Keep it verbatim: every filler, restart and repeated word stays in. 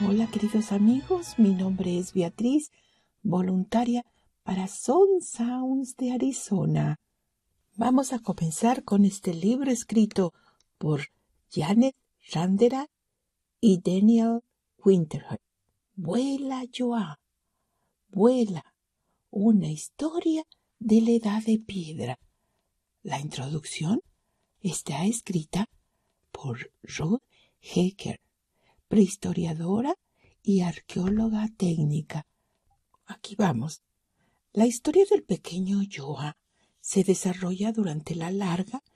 Hola queridos amigos, mi nombre es Beatriz, voluntaria para Sound Sounds de Arizona. Vamos a comenzar con este libro escrito por Janet Randera y Daniel Winterhart. Vuela, Joa, vuela, una historia de la edad de piedra. La introducción está escrita por Ruth Hecker, prehistoriadora y arqueóloga técnica. Aquí vamos. La historia del pequeño Joa se desarrolla durante la larga